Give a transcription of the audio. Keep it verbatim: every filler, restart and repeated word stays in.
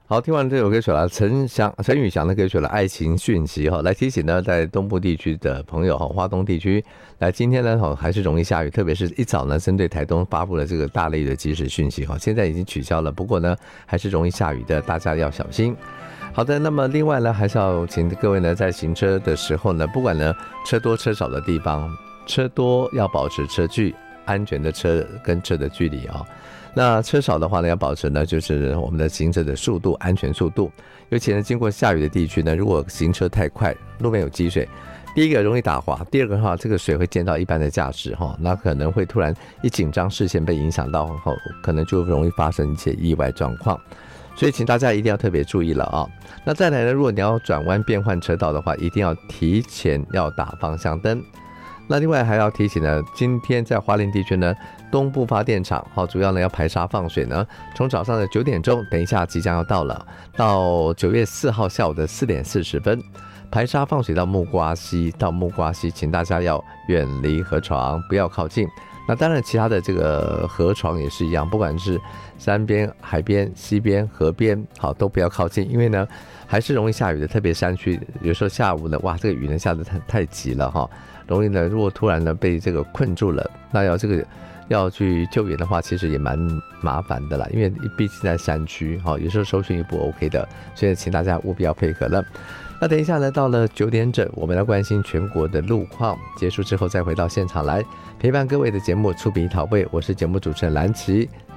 好，听完这首歌曲了，陈翔、陈宇翔的歌曲了《爱情讯息》哈，来提醒呢，在东部地区的朋友哈，花东地区，来今天呢哈还是容易下雨，特别是一早呢，针对台东发布了这个大雷雨的即时讯息哈，现在已经取消了，不过呢还是容易下雨的，大家要小心。好的，那么另外呢，还是要请各位呢，在行车的时候呢，不管呢车多车少的地方，车多要保持车距，安全的车跟车的距离啊。那车少的话呢，要保持呢就是我们的行车的速度，安全速度。尤其呢，经过下雨的地区呢，如果行车太快，路面有积水，第一个容易打滑，第二个的话，这个水会溅到一般的驾驶哈，那可能会突然一紧张，视线被影响到后，可能就容易发生一些意外状况。所以请大家一定要特别注意了啊。那再来呢，如果你要转弯变换车道的话，一定要提前要打方向灯。那另外还要提醒呢，今天在花莲地区呢，东部发电厂好，主要呢要排沙放水呢，从早上的九点钟，等一下即将要到了，到九月四号下午的四点四十分，排沙放水到木瓜溪，到木瓜溪，请大家要远离河床，不要靠近。那当然，其他的这个河床也是一样，不管是山边、海边、溪边、河边，好都不要靠近，因为呢还是容易下雨的，特别山区，有时候下午呢，哇，这个雨呢下得太太急了哈，容易呢，如果突然呢被这个困住了，那要这个要去救援的话，其实也蛮麻烦的啦，因为毕竟在山区哈，有时候搜寻也不 OK 的，所以请大家务必要配合了。那等一下呢，到了九点整，我们来关心全国的路况。结束之后再回到现场来陪伴各位的节目，出品一陶味，我是节目主持人蓝琪。